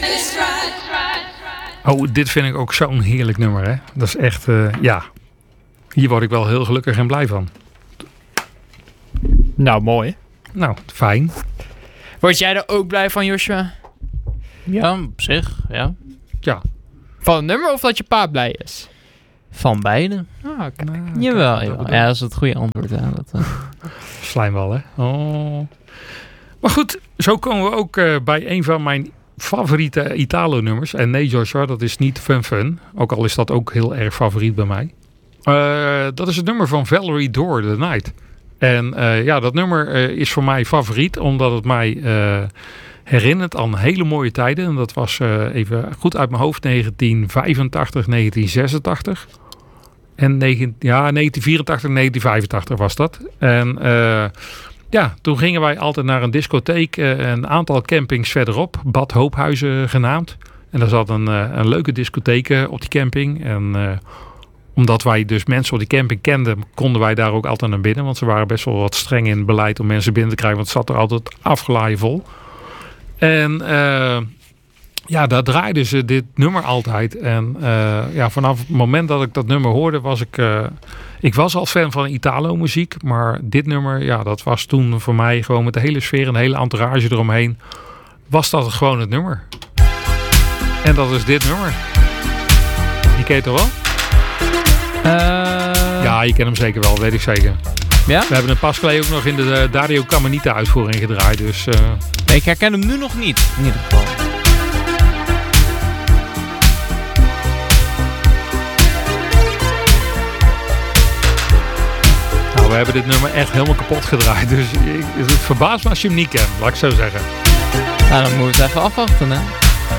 Oh, dit vind ik ook zo'n heerlijk nummer, hè. Dat is echt, ja. Hier word ik wel heel gelukkig en blij van. Nou, mooi. Nou, fijn. Word jij er ook blij van, Joshua? Ja, op zich, ja. Ja. Van het nummer of dat je pa blij is? Van beide. Ah, oké. Jawel. Ja, dat is het goede antwoord. Ja, dat, Slijmbal, hè. Oh. Maar goed, zo komen we ook bij een van mijn favoriete Italo-nummers. En nee, Joshua, dat is niet Fun Fun. Ook al is dat ook heel erg favoriet bij mij. Dat is het nummer van Valerie Door, The Night. En ja, dat nummer is voor mij favoriet, omdat het mij herinnert aan hele mooie tijden. En dat was even goed uit mijn hoofd 1985, 1986. En 1984, 1985 was dat. En ja, toen gingen wij altijd naar een discotheek, een aantal campings verderop, Bad Hoophuizen genaamd. En daar zat een leuke discotheek op die camping. En omdat wij dus mensen op die camping kenden, konden wij daar ook altijd naar binnen. Want ze waren best wel wat streng in het beleid om mensen binnen te krijgen. Want het zat er altijd afgelaaien vol. En ja, daar draaiden ze dit nummer altijd. En ja, vanaf het moment dat ik dat nummer hoorde, was ik was al fan van Italo-muziek. Maar dit nummer, ja, dat was toen voor mij gewoon met de hele sfeer en de hele entourage eromheen, was dat gewoon het nummer. En dat is dit nummer. Die ken je toch wel? Ja, je kent hem zeker wel, weet ik zeker. Ja? We hebben hem pas geleden ook nog in de Dario Camanita uitvoering gedraaid. Dus, nee, ik herken hem nu nog niet, in ieder geval. Nou, we hebben dit nummer echt helemaal kapot gedraaid. Dus het verbaast me als je hem niet kent, laat ik zo zeggen. Nou, dan moeten we het even afwachten, hè.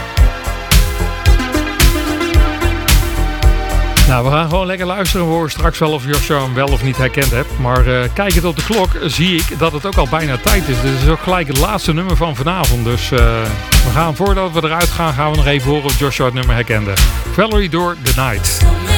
Nou, we gaan gewoon lekker luisteren. We horen straks wel of Joshua hem wel of niet herkend hebt. Maar kijkend op de klok zie ik dat het ook al bijna tijd is. Dit is ook gelijk het laatste nummer van vanavond. Dus we gaan, voordat we eruit gaan, gaan we nog even horen of Joshua het nummer herkende. Valerie Door, The Night.